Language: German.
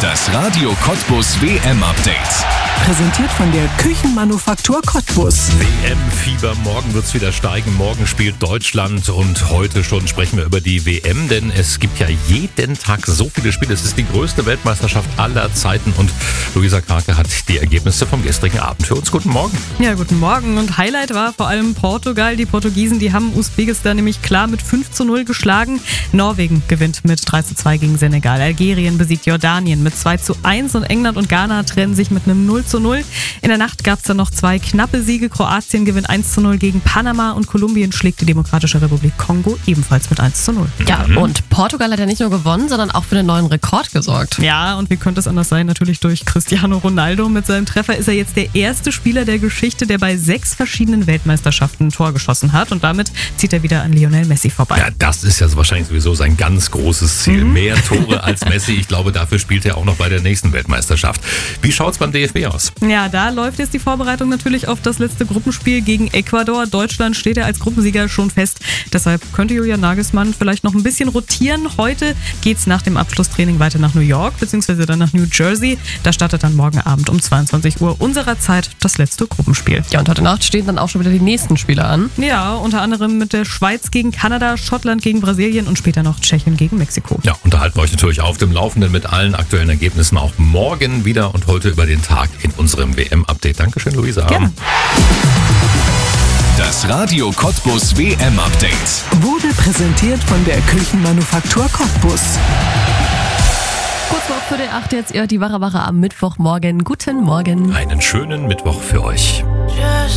Das Radio Cottbus WM-Update. Präsentiert von der Küchenmanufaktur Cottbus. WM-Fieber, morgen wird es wieder steigen. Morgen spielt Deutschland und heute schon sprechen wir über die WM, denn es gibt ja jeden Tag so viele Spiele. Es ist die größte Weltmeisterschaft aller Zeiten und Luisa Krake hat die Ergebnisse vom gestrigen Abend für uns. Guten Morgen. Ja, guten Morgen. Und Highlight war vor allem Portugal. Die Portugiesen, die haben Usbekistan nämlich klar mit 5:0 geschlagen. Norwegen gewinnt mit 3:2 gegen Senegal. Algerien besiegt Jordanien mit 2:1 und England und Ghana trennen sich mit einem 0:0. In der Nacht gab es dann noch 2 knappe Siege. Kroatien gewinnt 1:0 gegen Panama und Kolumbien schlägt die Demokratische Republik Kongo ebenfalls mit 1:0. Ja, und Portugal hat ja nicht nur gewonnen, sondern auch für einen neuen Rekord gesorgt. Ja, und wie könnte es anders sein? Natürlich durch Cristiano Ronaldo. Mit seinem Treffer ist er jetzt der erste Spieler der Geschichte, der bei 6 verschiedenen Weltmeisterschaften ein Tor geschossen hat. Und damit zieht er wieder an Lionel Messi vorbei. Ja, das ist ja wahrscheinlich sowieso sein ganz großes Ziel. Mehr Tore als Messi. Ich glaube, dafür spielt er auch noch bei der nächsten Weltmeisterschaft. Wie schaut's beim DFB aus? Ja, da läuft jetzt die Vorbereitung natürlich auf das letzte Gruppenspiel gegen Ecuador. Deutschland steht ja als Gruppensieger schon fest. Deshalb könnte Julian Nagelsmann vielleicht noch ein bisschen rotieren. Heute geht's nach dem Abschlusstraining weiter nach New York, beziehungsweise dann nach New Jersey. Da startet dann morgen Abend um 22 Uhr unserer Zeit das letzte Gruppenspiel. Ja, und heute Nacht stehen dann auch schon wieder die nächsten Spiele an. Ja, unter anderem mit der Schweiz gegen Kanada, Schottland gegen Brasilien und später noch Tschechien gegen Mexiko. Ja, unterhalten wir euch natürlich auf dem Laufenden mit allen aktuellen Ergebnissen auch morgen wieder und heute über den Tag in unserem WM-Update. Dankeschön, Luisa. Gerne. Das Radio Cottbus WM-Update. Wurde präsentiert von der Küchenmanufaktur Cottbus. Kurz vor 7:08 jetzt die Wache am Mittwochmorgen. Guten Morgen. Einen schönen Mittwoch für euch.